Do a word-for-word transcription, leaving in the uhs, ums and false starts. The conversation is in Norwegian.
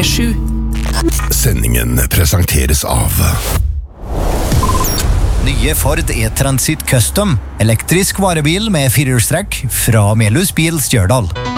sju. Sendingen presenteres av Nye Ford E-Transit Custom, elektrisk varebil med firehjulstrekk fra Melhus Bil Stjørdal.